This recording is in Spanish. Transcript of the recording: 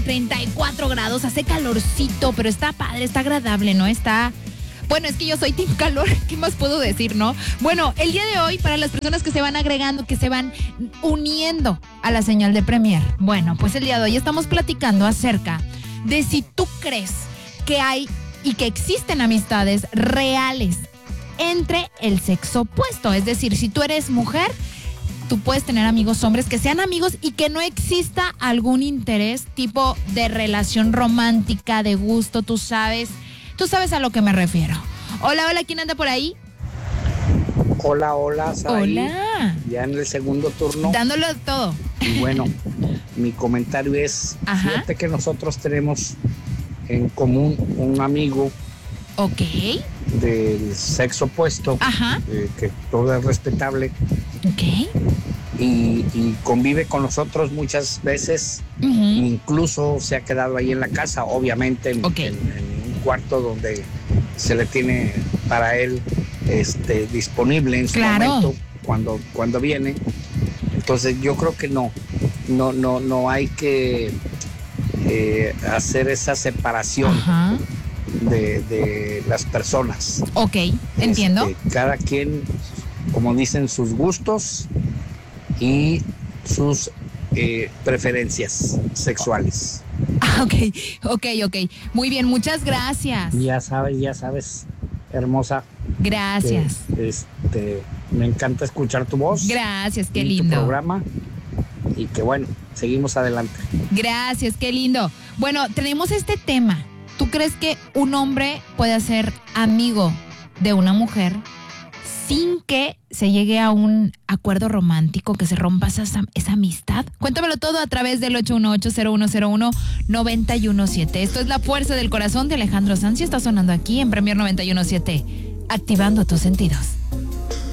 34 grados, hace calorcito, pero está padre, está agradable, ¿no? Bueno, es que yo soy team calor, ¿qué más puedo decir, no? Bueno, el día de hoy, para las personas que se van agregando, que se van uniendo a la señal de Premier, bueno, pues el día de hoy estamos platicando acerca de si tú crees que hay y que existen amistades reales entre el sexo opuesto. Es decir, si tú eres mujer, tú puedes tener amigos hombres que sean amigos y que no exista algún interés tipo de relación romántica, de gusto, tú sabes a lo que me refiero. Hola, ¿quién anda por ahí? Hola, Saraí. Hola. Ya en el segundo turno. Dándolo todo. Y bueno, mi comentario es, fíjate que nosotros tenemos en común un amigo del sexo opuesto, que todo es respetable. Y convive con nosotros muchas veces, incluso se ha quedado ahí en la casa, obviamente en un cuarto donde se le tiene para él disponible en su momento cuando viene. Entonces yo creo que no hay que hacer esa separación de las personas. Entiendo. Cada quien, como dicen, sus gustos y sus preferencias sexuales. Ok. Muy bien, muchas gracias. Ya sabes, hermosa. Gracias. Me encanta escuchar tu voz. Gracias, qué y lindo. Tu programa. Y que bueno, seguimos adelante. Gracias, qué lindo. Bueno, tenemos este tema. ¿Tú crees que un hombre puede ser amigo de una mujer sin que se llegue a un acuerdo romántico, que se rompa esa amistad? Cuéntamelo todo a través del 818-0101-917. Esto es La Fuerza del Corazón de Alejandro Sanz y está sonando aquí en Premier 917, activando tus sentidos.